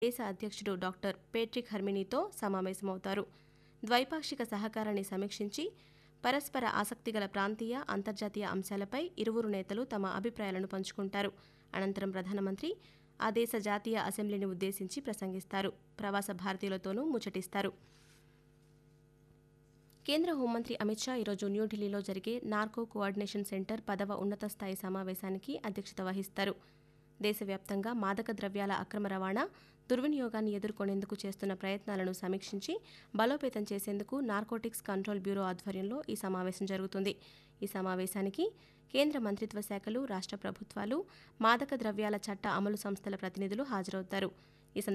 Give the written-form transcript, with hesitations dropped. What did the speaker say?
దేశ అధ్యక్షుడు doctor Patrick హెర్మినీతో సమావేశమవుతారు. ద్వైపాక్షిక సహకారాన్ని సమీక్షించి పరస్పర ఆసక్తిగల ప్రాంతీయ, అంతర్జాతీయ అంశాలపై ఇరువురు నేతలు తమ అభిప్రాయాలను పంచుకుంటారు. అనంతరం ప్రధానమంత్రి ఆ దేశ జాతీయ అసెంబ్లీని ఉద్దేశించి ప్రసంగిస్తారు. ప్రవాస భారతీయులతోనూ ముచ్చటిస్తారు. కేంద్ర హోంమంత్రి అమిత్ షా ఈరోజు న్యూఢిల్లీలో జరిగే నార్కో కోఆర్డినేషన్ సెంటర్ 10వ ఉన్నత స్థాయి సమావేశానికి అధ్యక్షత వహిస్తారు. దేశవ్యాప్తంగా మాదక ద్రవ్యాల అక్రమ రవాణా, దుర్వినియోగాన్ని ఎదుర్కొనేందుకు చేస్తున్న ప్రయత్నాలను సమీక్షించి బలోపేతం చేసేందుకు నార్కోటిక్స్ కంట్రోల్ బ్యూరో ఆధ్వర్యంలో ఈ సమావేశం జరుగుతుంది. ఈ సమావేశానికి కేంద్ర మంత్రిత్వ శాఖలు, రాష్ట్ర ప్రభుత్వాలు, మాదక ద్రవ్యాల చట్ట అమలు సంస్థల ప్రతినిధులు హాజరవుతారు.